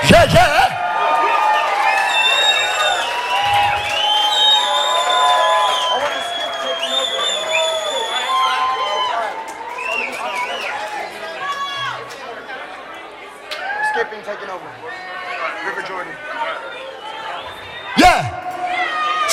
Yeah, yeah. Skipping taking over. River Jordan. Yeah.